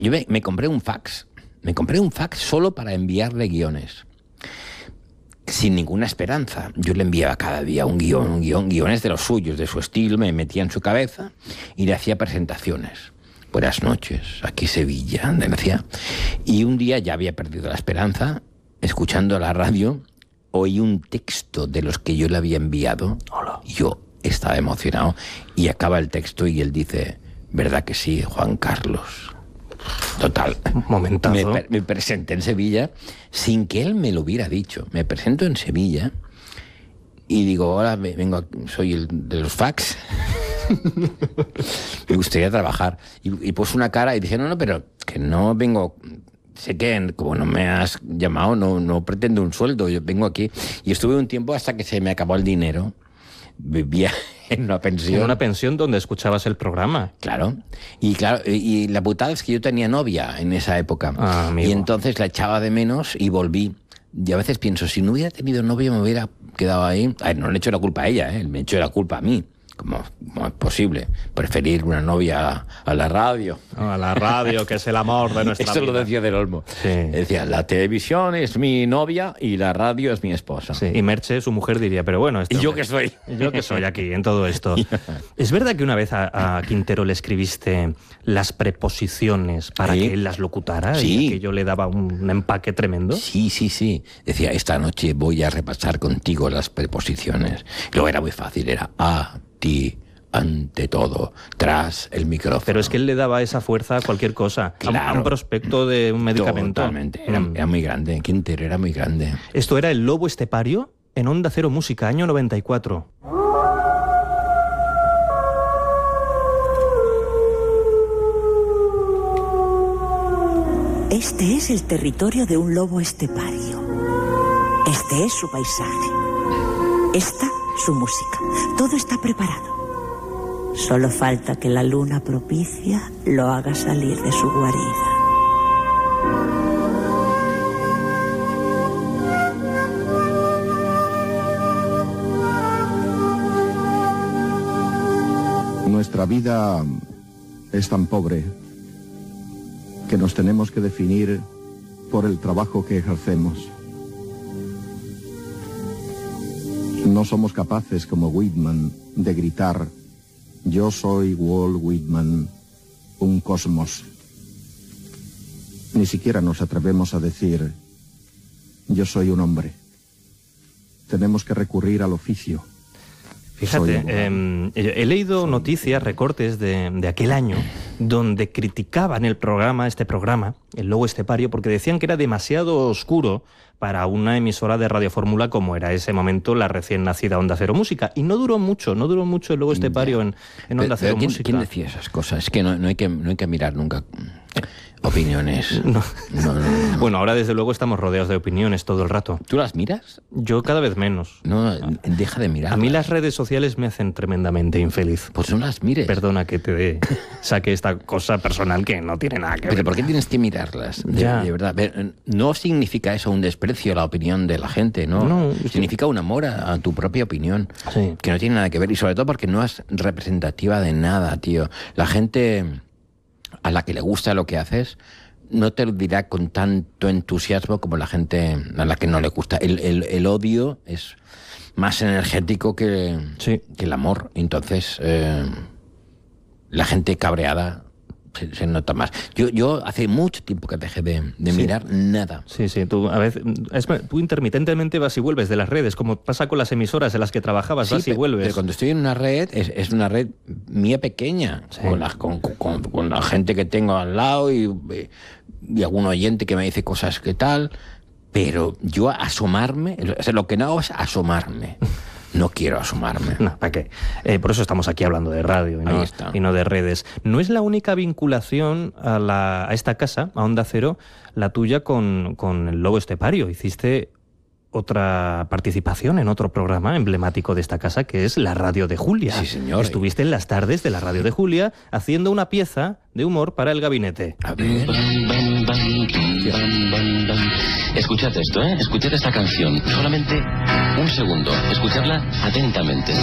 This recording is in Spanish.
Yo me compré un fax. Me compré un fax solo para enviarle guiones. Sin ninguna esperanza. Yo le enviaba cada día un guión, guiones de los suyos, de su estilo, me metía en su cabeza y le hacía presentaciones. Buenas noches, aquí Sevilla, me decía. Y un día ya había perdido la esperanza, escuchando la radio, oí un texto de los que yo le había enviado. Y yo estaba emocionado. Y acaba el texto y él dice, ¿verdad que sí, Juan Carlos? Total. Momentazo. Me presenté en Sevilla sin que él me lo hubiera dicho. Me presento en Sevilla y digo, hola, vengo, soy el de los fax. Me gustaría trabajar. Y puse una cara y dije, no, pero que no vengo... Sé que como no me has llamado, no pretendo un sueldo. Yo vengo aquí. Y estuve un tiempo hasta que se me acabó el dinero. Vivía en una pensión. En una pensión donde escuchabas el programa. Claro. Y la putada es que yo tenía novia en esa época. Y entonces la echaba de menos y volví. Y a veces pienso, si no hubiera tenido novia me hubiera quedado ahí. A ver, no le echo la culpa a ella, me echo la culpa a mí. ¿Cómo es posible? Preferir una novia a la radio. A la radio, que es el amor de nuestra vida. Eso lo decía Del Olmo. Sí. Decía, la televisión es mi novia y la radio es mi esposa. Sí. Y Merche, su mujer, diría, pero bueno... ¿Y yo qué soy? Yo que soy aquí, en todo esto. ¿Es verdad que una vez a Quintero le escribiste las preposiciones para que él las locutara? Sí. Y que yo le daba un empaque tremendo. Sí. Decía, esta noche voy a repasar contigo las preposiciones. Luego era muy fácil, era a, ti, ante todo, tras el micrófono. Pero es que él le daba esa fuerza a cualquier cosa, claro, a un prospecto de un medicamento. Totalmente, era muy grande, Quintero era muy grande. Esto era El Lobo Estepario en Onda Cero Música, año 94. Este es el territorio de un lobo estepario. Este es su paisaje. Esta su música. Todo está preparado. Solo falta que la luna propicia lo haga salir de su guarida. Nuestra vida es tan pobre que nos tenemos que definir por el trabajo que ejercemos. No somos capaces, como Whitman, de gritar, yo soy Walt Whitman, un cosmos. Ni siquiera nos atrevemos a decir, yo soy un hombre. Tenemos que recurrir al oficio. Fíjate, he leído noticias, recortes de aquel año, donde criticaban este programa, El Lobo Estepario, porque decían que era demasiado oscuro para una emisora de radiofórmula como era ese momento la recién nacida Onda Cero Música. Y no duró mucho El Lobo Estepario en Onda Cero Música. ¿Quién decía esas cosas? Es que no hay que mirar nunca opiniones. No. Bueno, ahora desde luego estamos rodeados de opiniones todo el rato. ¿Tú las miras? Yo cada vez menos. No, deja de mirar. A mí las redes sociales me hacen tremendamente infeliz. Pues no las mires. Perdona que te saque esta cosa personal que no tiene nada que ver. ¿Pero por qué tienes que mirarlas? De verdad. No significa eso un desprecio a la opinión de la gente, ¿no? No, significa un amor a tu propia opinión. Sí. Que no tiene nada que ver. Y sobre todo porque no es representativa de nada, tío. La gente a la que le gusta lo que haces no te lo dirá con tanto entusiasmo como la gente a la que no le gusta. El odio es más energético que el amor. Entonces, la gente cabreada se nota más. Yo hace mucho tiempo que dejé de mirar nada. Sí, tú a veces tú intermitentemente vas y vuelves de las redes, como pasa con las emisoras en las que trabajabas, vas y vuelves. Pero cuando estoy en una red, es una red mía pequeña, con la gente que tengo al lado y algún oyente que me dice cosas que tal, pero yo asomarme, lo que no hago es asomarme. No quiero asomarme. No, ¿para qué? Por eso estamos aquí hablando de radio y no de redes. No es la única vinculación a esta casa, a Onda Cero, la tuya con El Lobo Estepario. Hiciste otra participación en otro programa emblemático de esta casa, que es la Radio de Julia. Sí, señor. Estuviste en las tardes de la Radio de Julia haciendo una pieza de humor para el gabinete. A ver. Escuchad esto, Escuchad esta canción. Solamente un segundo. Escuchadla atentamente.